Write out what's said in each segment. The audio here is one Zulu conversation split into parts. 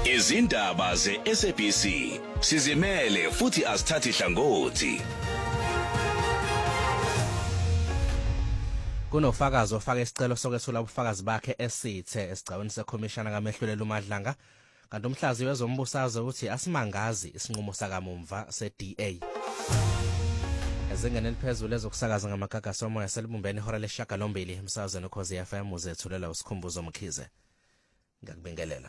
Izindaba ze-SABC sizimele futhi asithathi hlangothi. Kunofakazi ofaka isicelo sokwethula ubufakazi bakhe esithe esigcawini sekhomishana kaMehluleli uMadlanga kanti umhlazi wezombusazwe uthi asimangazi isinqumo sakamumva se-DA. Ezingeni eliphezulu ezokusakaza ngamagaga somoya selibumbene ihora lesishiyagalombili emsakazweni Ukhozi FM uzethulela usikhumbuzo Mkhize. Ngiyakubingelela.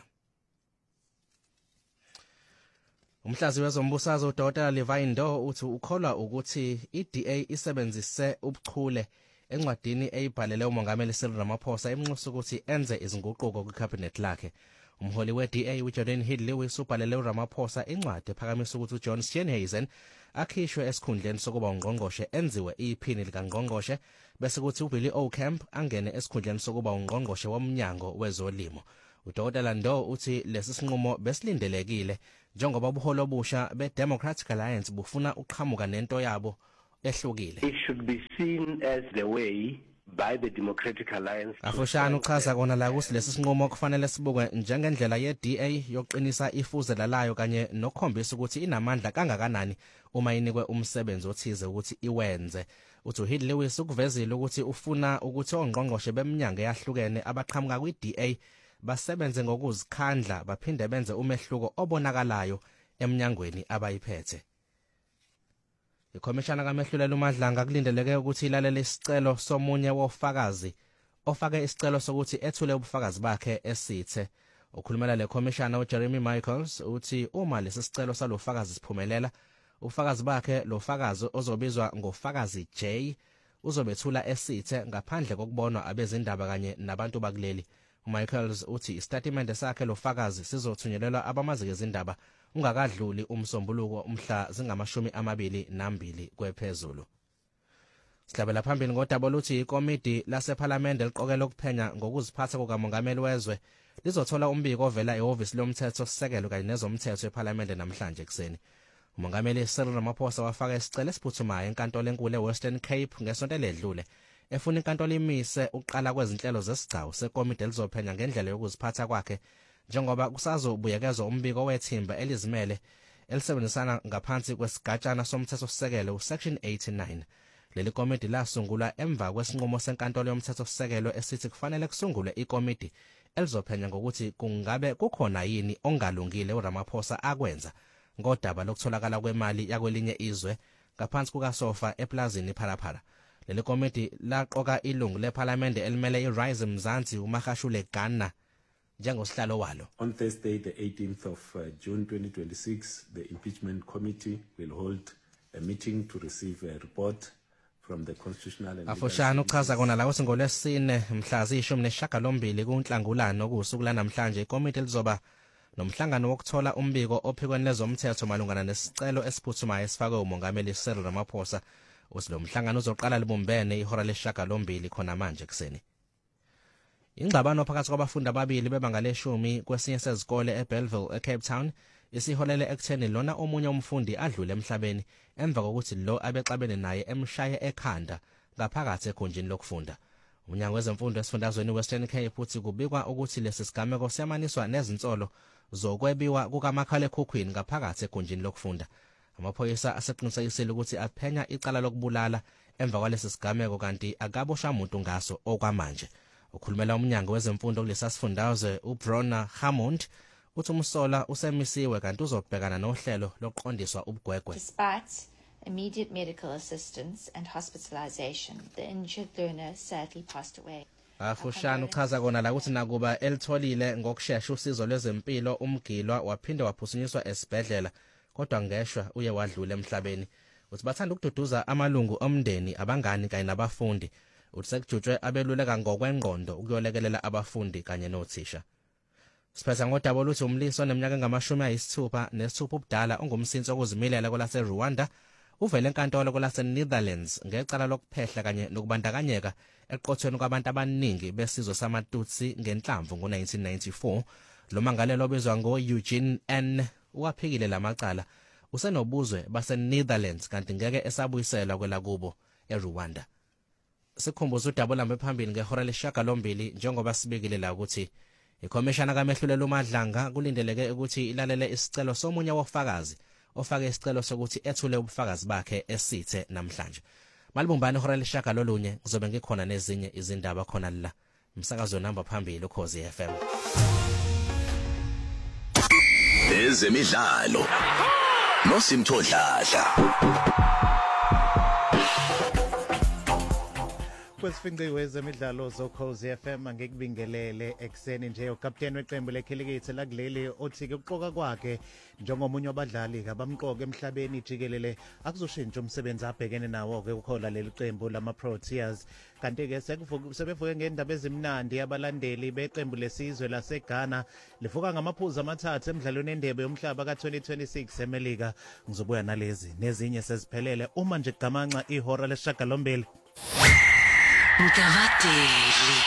Umhlazi wezombusazwe uDkt Levi Ndo uthi ukholwa ukuthi iDA isebenzise ubuchule encwadini eyibhalele uMongameli Cyril Ramaphosa emnxusa ukuthi enze izinguquko kwicabinet lakhe. Umholi we-DA uJordan Hill-Lewis ubhalele uRamaphosa incwadi ephakamisa ukuthi uJohn Steenhuisen akhishwe esikhundleni sokuba ungqongqoshe enziwe iphini likangqongqoshe bese kuthi uBilly O'Kemp angene esikhundleni sokuba ungqongqoshe womnyango wezolimo. uDkt Ndo uthi lesi sinqumo besilindelekile njengoba ubuholo obusha beDemocratic Alliance bufuna uqhamuka nento yabo ehlukile. It should be seen as the way by the Democratic Alliance. Afushana uchaza kona la ukuthi lesi sinqumo kufanele sibukwe njengendlela ye-DA yokuqinisa ifuzela layo kanye nokukhombisa ukuthi inamandla kangakanani uma inikwe umsebenzi othize ukuthi iwenze. Uthi uHill-Lewis ukuvezile ukuthi ufuna ukuthi ongqongqoshe beminyango eyahlukene abaqhamuka kwi-DA basebenze ngokuzikhandla baphinde benze umehluko obonakalayo eminyangweni abayiphethe. Ikhomishana kaMehluleli uMadlanga kulindeleke ukuthi ilalele isicelo somunye wofakazi ofake isicelo sokuthi ethule ubufakazi bakhe esithe. Ukhulumela le khomishana uJeremy Michaels uthi uma lesi sicelo salofakazi siphumelela ubufakazi bakhe lofakazi ozobizwa ngofakazi J uzobethula esithe ngaphandle kokubonwa abezindaba kanye nabantu bakuleli. Michaels uthi istatimende sakhe lofakazi sizothunyelelwa abamaziko ezindaba ungakadluli umsombuluko umhla zingama-22 kwephezulu. Sihlabela phambili ngodaba oluthi ikomidi lasePhalamende liqokelwe ukuphenya ngokuziphatha kukamongameli wezwe lizothola umbiko ovela ehhovisi lomthetho sisekelo kanye nezomthetho ePhalamende namhlanje ekseni. Umongameli Cyril Ramaphosa wafaka isicelo esiphuthumayo enkantolo enkulu eWestern Cape ngesonto eledlule efuna inkantolo imise uqala kwezinhlelo zesigcawu sekomidi elizophenya ngendlela yokuziphatha kwakhe njengoba kusazobuyekezwa umbiko wethimba elizimele elisebenzisana ngaphansi kwesigatshana somthethosisekelo uSection 89. Leli komidi lasungulwa emva kwesinqumo senkantolo yomthethosisekelo esithi kufanele kusungulwe ikomidi elizophenya ngokuthi kungabe kukhona yini ongalungile uRamaphosa akwenza ngodaba lokutholakala kwemali yakwelinye izwe ngaphansi kukaSofa eplazini Phalaphala. Leli komidi laqoka ilungu lePhalamende elimele iRise Mzansi uMahashule Gana njengosihlalo walo. On Thursday, the 18th of June 2026, the Impeachment Committee will hold a meeting to receive a report from the Constitutional and Afushana uchaza kona la ukuthi ngolwesine mhla zi-18 kuNhlangulana okusuku lanamhlanje ikomiti lizoba nomhlangano wokuthola umbiko ophikweni lezomthetho malungana nesicelo esiphuthumayo esifakwe uMongameli Cyril Ramaphosa. Uthi lo mhlangano uzoqala libumbene ihora lesishiyagalombili khona manje ekseni. Ingxabano phakathi kwabafundi ababili bebanga le-10 kwesinye sezikole eBellville eCape Town isiholele ekutheni lona omunye umfundi adlule emhlabeni emva kokuthi lo abexabene naye emshaye ekhanda ngaphakathi ekhunjini lokufunda. Umnyango wezemfundo esifundazweni Western Cape uthi kubikwa ukuthi lesi sigameko siyamaniswa nezinsolo zokwebiwa kukamakhalekhukhwini ngaphakathi ekhunjini lokufunda. Amaphoyisa aseqinisekisile ukuthi aphenya icala lokubulala emva kwalesi sigameko kanti akabosha umuntu ngaso okwamanje. Ukhulumela umnyango wezemfundo kulesa sifundazwe uBrona Hammond uthi umsola usemisiwe kanti uzobhekana nohlelo lokuqondiswa ubugwegwe. Despite immediate medical assistance and hospitalization, the injured learner sadly passed away. Afushana uchaza kona la ukuthi nakuba elitholile ngokusheshsha usizo lwezempilo umgilwa waphinde waphusunyiswa esibhedlela kodwa ngeshwa uye wadlula emhlabeni. Uthi bathanda ukududuza amalungu omndeni abangani kanye nabafundi. Uthi sekujutshwe abeluleka ngokwengqondo ukuyolekelela abafundi kanye nothisha. Siphetha ngodaba oluthi umlisi oneminyaka engama-60 ubudala ongumsinsi okuzimilela kwelase Rwanda uvele enkantolo kwelase Netherlands ngecala lokuphehla kanye nokubandakanyeka eqothweni kwabantu abaningi besizwe samaTutsi ngenhlamvu ngo-1994. Lo mangalelo obizwa ngo-Eugene N waphikile lamacala usenobuzwe base-Netherlands kanti ngeke esabuyiselwa kwelakubo eRwanda. Sikhumbuza udaba lambe phambili ngehora lesishiyagalombili njengoba sibekile la ukuthi Ikhomishana kaMehlulela uMadlanga kulindeleke ukuthi ilalele isicelo somunye wofakazi ofake isicelo sokuthi ethule ubufakazi bakhe esithe namhlanje. Malibumbani ihora leshaka lolunye ngizobe ngikhona nezinye izindaba khona la. Umsakazo namba phambili uKhozi FM. Ezemidlalo noSimthodladla. Kwesifinciwe ezemidlalo zoKhozi FM ngikubingelele ekseni nje ukapteni weqembu lekhilikithi lakuleli othi ke ukuqoka kwakhe njengomunye wabadlali abamqoka emhlabeni jikelele akuzoshintsha umsebenzi abhekene nawo ke ukhola leli qembu lama Proteas. Kanti ke sebevuke ngendaba ezimnandi abalandeli beqembu lesizwe laseGhana livuka ngamaphuzu amathathu emidlalweni endebe yomhlaba ka2026 eMelika. Ngizobuya nalezi nezinye seziphelele uma nje gamanxa ihora lesishagalombili. Mkavateli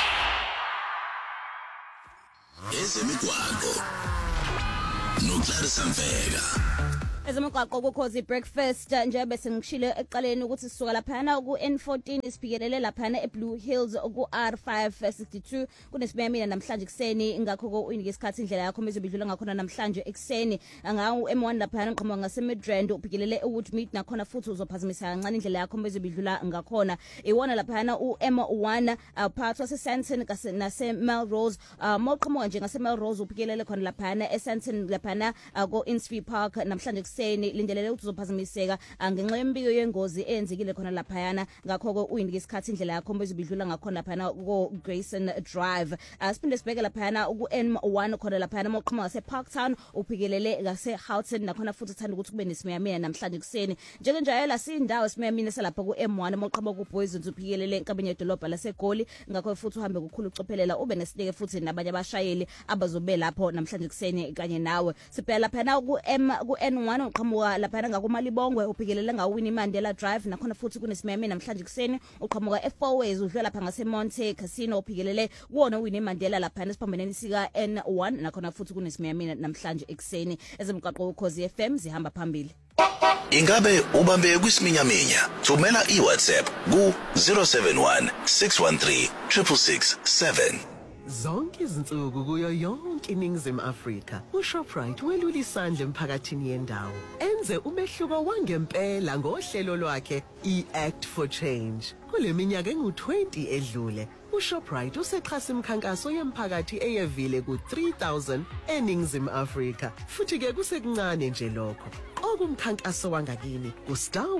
ezemigwaqo noClarissa Mfeka. Ezemigwaqo kuKhozi breakfast nje bese ngishilo eqaleni ukuthi sisuka laphana ku N14 isibhikelele laphana eBlue Hills ku R562 kunesimemina namhlanje kuseni ingakho ko uyinike isikhathi indlela yakho mezobidlula ngakhona namhlanje ekseni ngawu M1 laphana ngiqhamuka ngase Midrand ubhikelele uWoodmead nakhona futhi uzophazamisa kancane indlela yakho mezobidlula ngakhona iwona laphana uM1 part wase Sandton nase Melrose moqhamuka nje ngase Melrose ubhikelele khona laphana eSandton laphana ko Innsfree Park namhlanje lindelele ukuthi uzophazamiseka ngenxa yempiko yengozi eyenzekile khona laphayana ngakho ke uyinike isikhathi indlela yakho mezobidlula ngakhona laphana ku Grayson Drive. Siphinde sibheke laphayana ku N1 khona laphayana moqhamuka ngase Parktown ubhikelele ngase Houghton nakhona futhi uthanda ukuthi kube nesimeyamina namhlanje kuseni njenge njayela sindawo simeyamina salapha ku M1 moqhamuka ku Boysons ubhikelele enkabeni yedolobha laseGoli ngakho futhi uhambe ukukhulu ucophelela ube nesineke futhi nabanye abashayeli abazobe lapho namhlanje kuseni kanye nawe. Sibheka laphayana ku N1 uqhamuka laphana ngakumalibongwe ubhikelele ngaWinnie Mandela Drive nakhona futhi kunesimeyamina namhlanje kuseni uqhamuka eFourways udlula lapha ngase Monte Casino ubhikelele kuwona uWinnie Mandela laphana esiphambeneni sika N1 nakhona futhi kunesimeyamina namhlanje ekseni. Ezemigwaqo uKhozi FM zihamba phambili. Ingabe ubambe kwisiminyaminya thumela iWhatsApp ku 071 613 667. Zonke izinsuku kuyo yonke iningizimu Afrika uShoprite welula isandla emphakathini yendawo enze umehluko wangempela ngohlelo lwakhe iAct for Change. Kuleminyaka engu20 edlule uShoprite usexhasa imikhankaso yemphakathi eyevile ku3000 eningizimu Afrika futhi ke kusekuncane nje lokho. Okumkhankaso wangakini ku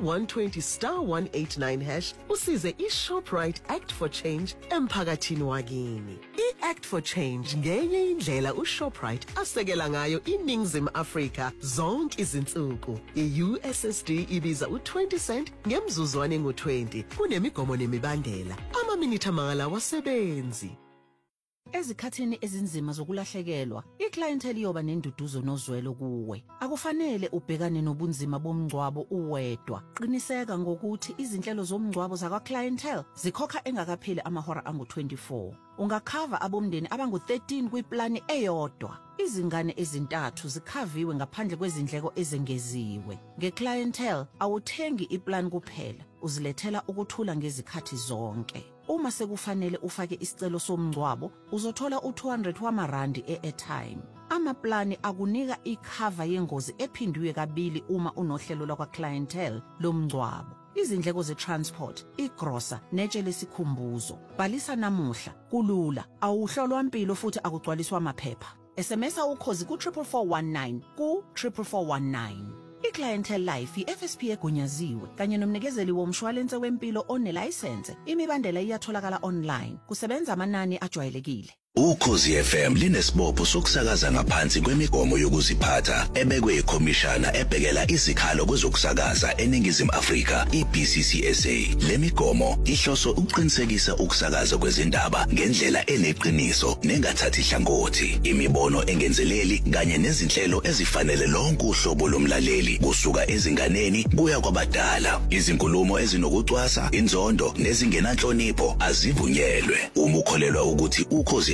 *120*189# usize iShoprite Act for Change emphakathini wakini. iAct for Change ngenye indlela uShoprite asekela ngayo iningizimu Afrika zonke izinsuku. iUSSD ibiza u20 cent ngemzuzwana engu20 kunemigomo nemibandela. Amaminithi amangala wasebenzi. Ezikhathini ezinzima zokulahlekelwa, iclientele yoba nenduduzo nozwelo kuwe. Akufanele ubhekane nobunzima bomngcwabo uwedwa. Qiniseka ngokuthi izinhlelo zomngcwabo zakwa-clientele zikhokha engakapheli amahora angu-24. Ungakhava abomndeni abangu-13 kwiplani eyodwa. Izingane ezintathu zikhaviwe ngaphandle kwezindleko ezengeziwe. Nge-clientele awuthengi iplan kuphela, uzilethela ukuthula ngezikhathi zonke. Uma sekufanele ufake isicelo somngcwabo, uzothola u200 wamarandi e-airtime. Amaplani akunika ikhava yengozi ephindwe kabili uma unohlelo lakwa-clientele lomngcwabo. Izindleko ze-transport, igrosa, netshe lesikhumbuzo. Bhalisa namuhla, kulula, awuhlolwa impilo futhi akugcwaliswa amaphepha. SMSa uKhozi ku 44419 ku 44419. iClientele Life iFSP egunyaziwe kanye nomnikezeli womshwalense wempilo onelicense. Imibandela iyatholakala online. Kusebenza amanani ajwayelekile. Ukhozi FM linesibopho sokusakaza ngaphansi kwemigomo yokuziphatha ebekwe ikhomishana ebhekela izikhalo kwezokusakaza eningizimu Afrika iBCCSA. Lemigomo ihloso ukuqinisekisa ukusakaza kwezindaba ngendlela eneqiniso nengathathi hlangothi, imibono engenzeleli kanye nezinhlelo ezifanele lonke uhlobo lomlaleli kusuka ezinganeni kuya kwabadala. Izinkulumo ezinokucwasa, inzondo nezingenanhlonipho azivunyelwe. Uma ukholelwa ukuthi Ukhozi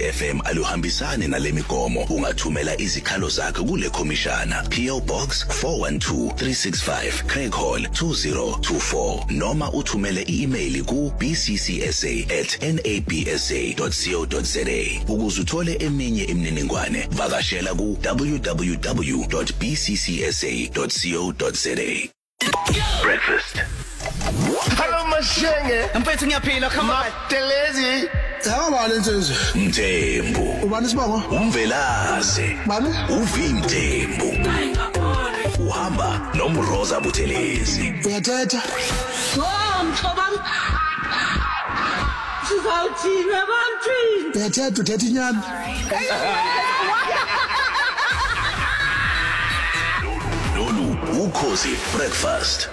FM aluhambisani nalemigomo ungathumela izikhalo zakho kule khomishana PO Box 412365 Craig Hall 2024 noma uthumele i-email ku bccsa@nabsa.co.za ukuze uthole eminye imininingwane vakashela ku www.bccsa.co.za Breakfast. Hello Mashenge. Mfethu ngiyaphila, come on. Madelezi. Hamba lenzenzo. Mthembu. Ubani sibongo? Umvelase. Bani? Uvimthembu. Uhamba nomroza Buthelezi. Uyathetha. Mthobam. Sizawuthina bantwini. Uyathetha uthetha inyani. Lolu Ukhozi Breakfast.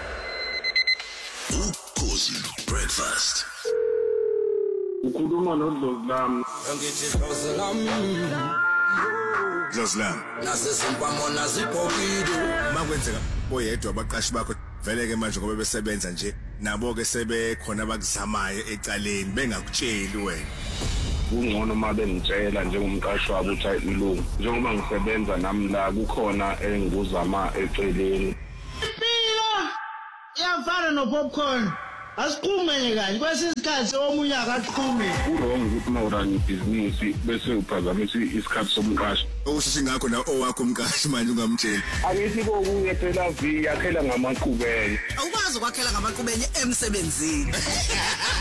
Ukhozi Breakfast. Ukhuluma noDlozlam. Ngithi Dlozlam. Dlozlam. Nasesimpamo nasiphokido. Makwenzeka oyedwa abaqashi bakho vele ke manje ngoba besebenza nje nabo ke sebekhona abakuzamayo ecaleni bengakutsheli wena. Kungcono uma bengitshela njengomqashi wabo ukuthi ayilungu njengoba ngisebenza nami la kukhona engikuzama eceleni. Impilo iyafana no-popcorn. Asiqhume kanje kwesisikhathi omunye akaqhume. Kurong ukuthi mawurani ibhizinisi bese uphazamisa isikhathi somqashi. Okusho ngakho na owakho umqashi manje ungamtsheli. Angithi kokunye phela yakhela ngamaqhubeni. Awukwazi ukwakhela ngamaqhubeni emsebenzini.